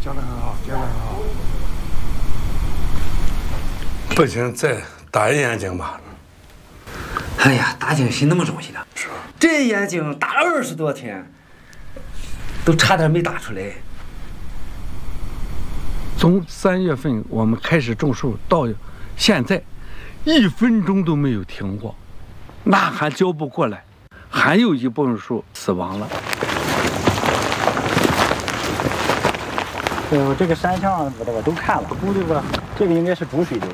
教得很好，教得很好。 不行，再打一眼睛吧。 哎呀，打井是那么容易的， 是吧？ 这眼睛打了20多天，都差点没打出来。 从3月份我们开始种树到现在，1分钟都没有停过，那还浇不过来，还有一部分树死亡了。 对，这个山上我都看了，估计吧，这个应该是主水流。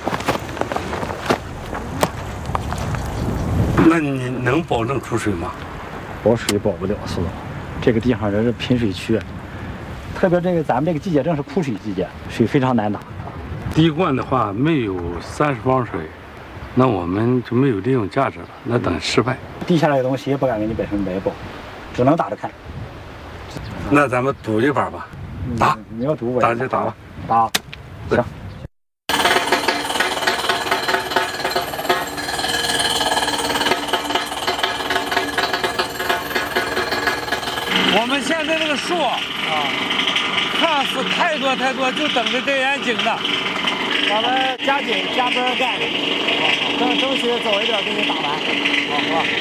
那你能保证出水吗？ 保水保不了，是的。这个地方这是贫水区，特别咱们这个季节正是枯水季节，水非常难打。 滴灌的话没有30方水，那我们就没有利用价值了，那等失败。 滴下来的东西也不敢给你100%保，只能打着看。 那咱们赌一把吧。打， 你要赌我打就打吧。 打，行。 我们现在这个树啊，看似太多，就等着这眼井呢。 我们加紧加班干，争取早一点给你打完，好吧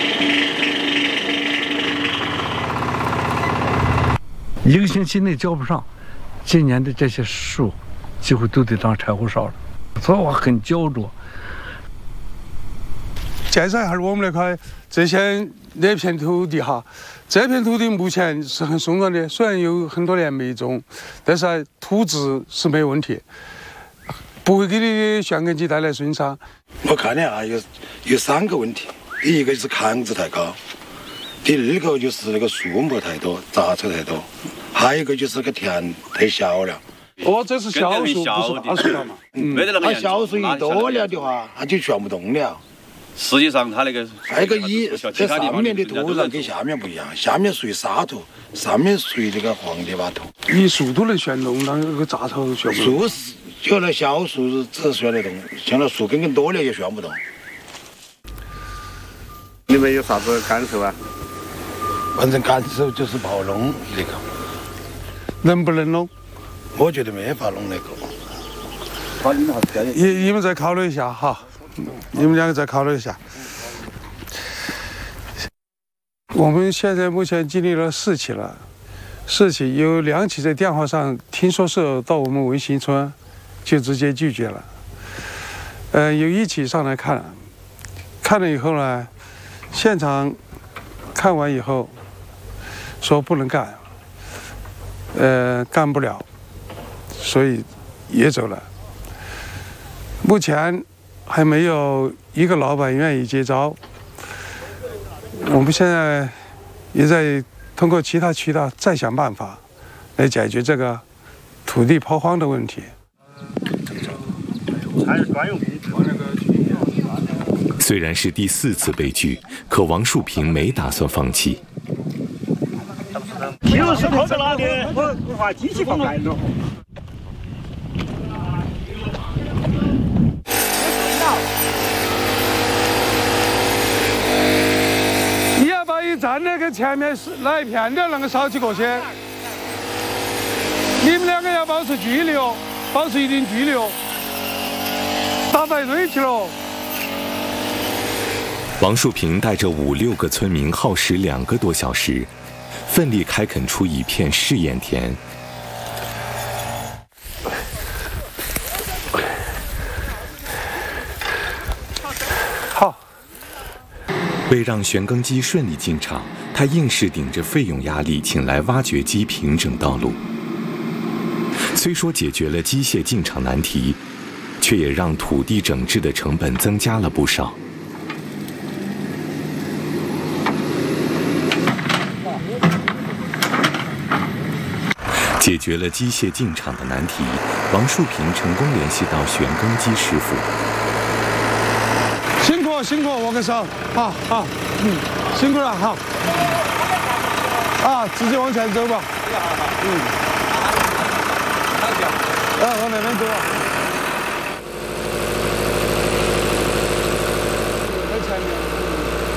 ？1个星期内浇不上，今年的这些树几乎都得当柴火烧了，所以我很焦灼。 介绍一下我们那块那片土地哈，这片土地目前是很松软的，虽然有很多年没种，但是土质是没问题，不会给你旋根基带来损伤。 我看的啊，有3个问题，第一个就是抗质太高，第2个就是那个树木太多，杂草太多，还有一个就是个田太小了。 哦，这是小树，不是大树了嘛？ 它小树一多了的话，它就旋不动了。 实际上，它那个这上面的土壤跟下面不一样，下面属于沙土，上面属于这个黄泥巴土。 你树都能旋动，那个杂草旋不动。 树就那小树只旋得动，像那树根多了也旋不动。 你们有啥子感受啊？ 反正感受就是不好弄那个。 能不能弄？ 我觉得没法弄那个。 你们再考虑一下哈。你们2个再考虑一下。我们现在目前经历了4起了，4起有2起在电话上听说是到我们文新村，就直接拒绝了。有1起上来看了以后呢，现场看完以后说不能干，干不了，所以也走了。目前还没有一个老板愿意接招，我们现在也在通过其他渠道再想办法来解决这个土地抛荒的问题。 虽然是第4次悲剧，可王树平没打算放弃。 就是靠在哪里？我把机器放开着。 站那个前面是那一片的那个烧起过去，你们2个要保持距离哦，保持一定距离哦，打在一堆去了。 王树平带着5、6个村民耗时2个多小时，奋力开垦出一片试验田。 好。 为让旋耕机顺利进场，他硬是顶着费用压力请来挖掘机平整道路。虽说解决了机械进场难题，却也让土地整治的成本增加了不少。解决了机械进场的难题，王树平成功联系到旋耕机师傅。 辛苦，握个手，好，辛苦了，好，直接往前走吧，往那边走。